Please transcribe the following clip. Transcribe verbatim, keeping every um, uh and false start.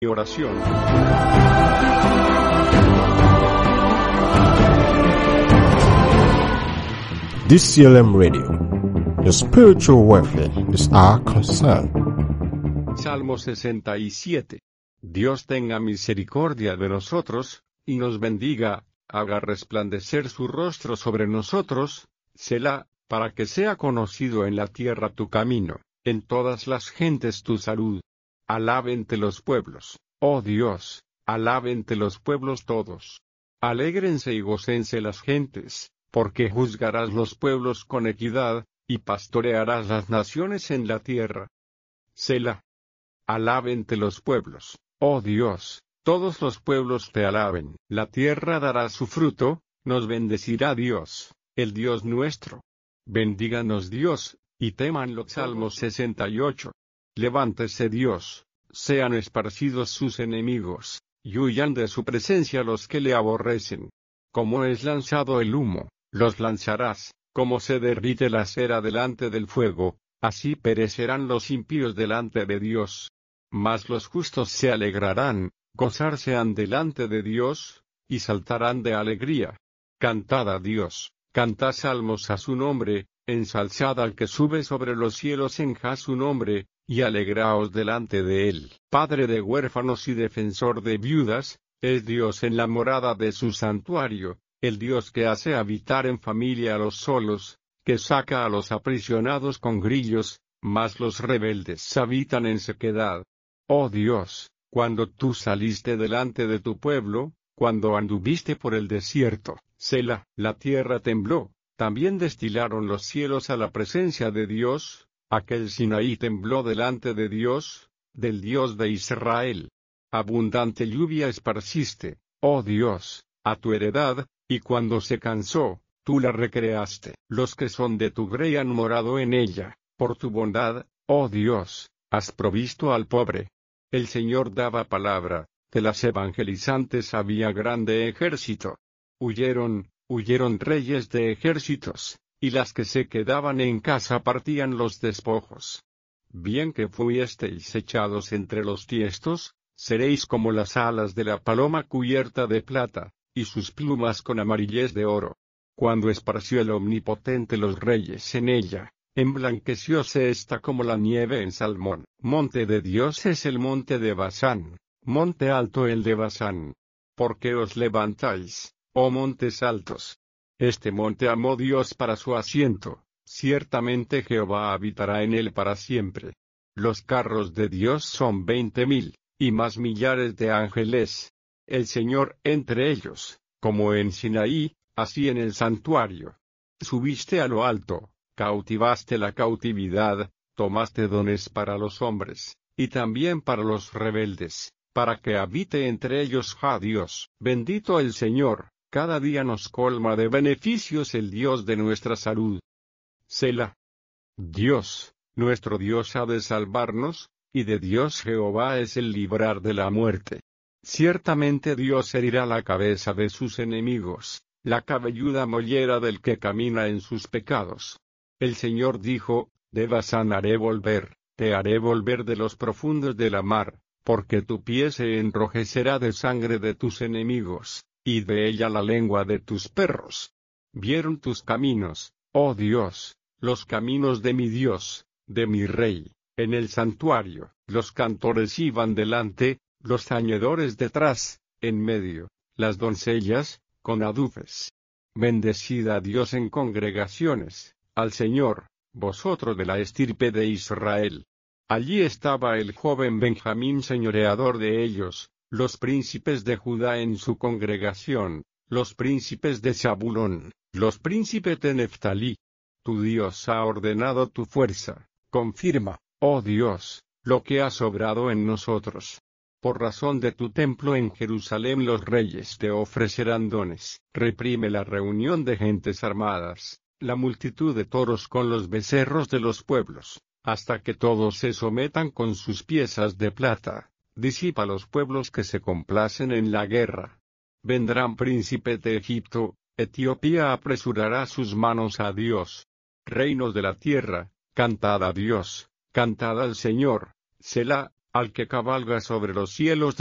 y oración. D C L M Radio. Your spiritual welfare is our concern. Salmo sesenta y siete. Dios tenga misericordia de nosotros, y nos bendiga, haga resplandecer su rostro sobre nosotros, Selah, para que sea conocido en la tierra tu camino, en todas las gentes tu salud. Alábente los pueblos, oh Dios, alábente los pueblos todos. Alégrense y gócense las gentes, porque juzgarás los pueblos con equidad, y pastorearás las naciones en la tierra. Selah. Alábente los pueblos, oh Dios, todos los pueblos te alaben. La tierra dará su fruto, nos bendecirá Dios, el Dios nuestro. Bendíganos Dios, y témanlo. Salmo sesenta y ocho. Levántese Dios, sean esparcidos sus enemigos, y huyan de su presencia los que le aborrecen. Como es lanzado el humo, los lanzarás, como se derrite la cera delante del fuego, así perecerán los impíos delante de Dios. Mas los justos se alegrarán, gozarse han delante de Dios, y saltarán de alegría. Cantad a Dios, cantad salmos a su nombre, ensalzad al que sube sobre los cielos, enjad su nombre, y alegraos delante de él. Padre de huérfanos y defensor de viudas, es Dios en la morada de su santuario, el Dios que hace habitar en familia a los solos, que saca a los aprisionados con grillos, mas los rebeldes habitan en sequedad. Oh Dios, cuando tú saliste delante de tu pueblo, cuando anduviste por el desierto, Selah, la tierra tembló, también destilaron los cielos a la presencia de Dios, aquel Sinaí tembló delante de Dios, del Dios de Israel. Abundante lluvia esparciste, oh Dios, a tu heredad, y cuando se cansó, tú la recreaste. Los que son de tu grey han morado en ella, por tu bondad, oh Dios, has provisto al pobre. El Señor daba palabra, de las evangelizantes había grande ejército. Huyeron, huyeron reyes de ejércitos, y las que se quedaban en casa partían los despojos. Bien que fuisteis echados entre los tiestos, seréis como las alas de la paloma cubierta de plata, y sus plumas con amarillez de oro. Cuando esparció el Omnipotente los reyes en ella, emblanquecióse esta como la nieve en Salmón. Monte de Dios es el monte de Basán, monte alto el de Basán. ¿Por qué os levantáis, oh montes altos? Este monte amó Dios para su asiento, ciertamente Jehová habitará en él para siempre. Los carros de Dios son veinte mil, y más millares de ángeles. El Señor entre ellos, como en Sinaí, así en el santuario. Subiste a lo alto, cautivaste la cautividad, tomaste dones para los hombres, y también para los rebeldes, para que habite entre ellos Ja Dios. Bendito el Señor, cada día nos colma de beneficios el Dios de nuestra salud. Selah. Dios, nuestro Dios ha de salvarnos, y de Dios Jehová es el librar de la muerte. Ciertamente Dios herirá la cabeza de sus enemigos, la cabelluda mollera del que camina en sus pecados. El Señor dijo, de Basán haré volver, te haré volver de los profundos de la mar, porque tu pie se enrojecerá de sangre de tus enemigos, y de ella la lengua de tus perros. Vieron tus caminos, oh Dios, los caminos de mi Dios, de mi Rey, en el santuario. Los cantores iban delante, los tañedores detrás, en medio, las doncellas, con adufes. Bendecid a Dios en congregaciones, al Señor, vosotros de la estirpe de Israel. Allí estaba el joven Benjamín señoreador de ellos, los príncipes de Judá en su congregación, los príncipes de Zabulón, los príncipes de Neftalí. Tu Dios ha ordenado tu fuerza, confirma, oh Dios, lo que ha sobrado en nosotros. Por razón de tu templo en Jerusalén los reyes te ofrecerán dones. Reprime la reunión de gentes armadas, la multitud de toros con los becerros de los pueblos, hasta que todos se sometan con sus piezas de plata. Disipa los pueblos que se complacen en la guerra. Vendrán príncipes de Egipto, Etiopía apresurará sus manos a Dios. Reinos de la tierra, cantad a Dios, cantad al Señor. Selah, al que cabalga sobre los cielos